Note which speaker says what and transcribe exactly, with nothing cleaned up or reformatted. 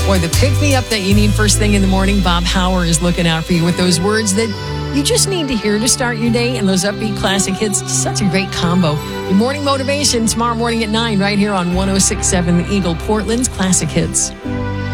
Speaker 1: Boy, the pick-me-up that you need first thing in the morning, Bob Hauer is looking out for you with those words that you just need to hear to start your day, and those upbeat classic hits. Such a great combo. Your morning motivation tomorrow morning at nine right here on one oh six point seven The Eagle, Portland's Classic Hits.